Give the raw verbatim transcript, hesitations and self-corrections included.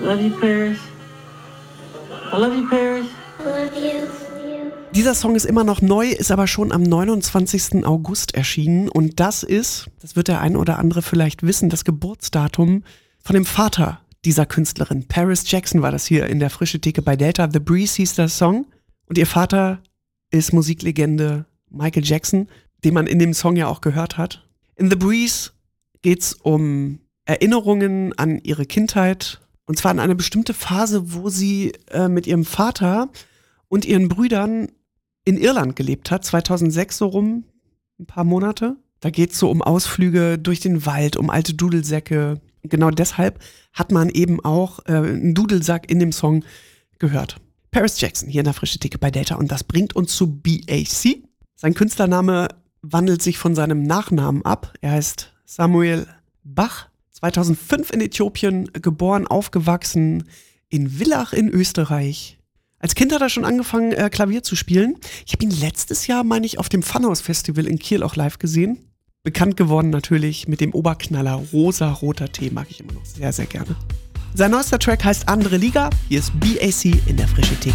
Love you, Paris. I love you, Paris. Love you. Dieser Song ist immer noch neu, ist aber schon am neunundzwanzigsten August erschienen. Und das ist, das wird der ein oder andere vielleicht wissen, das Geburtsdatum von dem Vater dieser Künstlerin. Paris Jackson war das hier in der Frische Theke bei Delta. The Breeze hieß der Song. Und ihr Vater ist Musiklegende Michael Jackson, den man in dem Song ja auch gehört hat. In The Breeze geht's um Erinnerungen an ihre Kindheit. Und zwar an eine bestimmte Phase, wo sie äh, mit ihrem Vater und ihren Brüdern in Irland gelebt hat, zweitausendsechs so rum, ein paar Monate. Da geht's so um Ausflüge durch den Wald, um alte Dudelsäcke. Genau deshalb hat man eben auch äh, einen Dudelsack in dem Song gehört. Paris Jackson hier in der Frische Theke bei Delta und das bringt uns zu B A C. Sein Künstlername wandelt sich von seinem Nachnamen ab. Er heißt Samuel Bach, zweitausendfünf in Äthiopien geboren, aufgewachsen in Villach in Österreich. Als Kind hat er schon angefangen, äh, Klavier zu spielen. Ich habe ihn letztes Jahr, meine ich, auf dem Funhouse-Festival in Kiel auch live gesehen. Bekannt geworden natürlich mit dem Oberknaller Rosa-Roter Tee, mag ich immer noch sehr, sehr gerne. Sein neuester Track heißt Andere Liga. Hier ist B A C in der Frische Theke.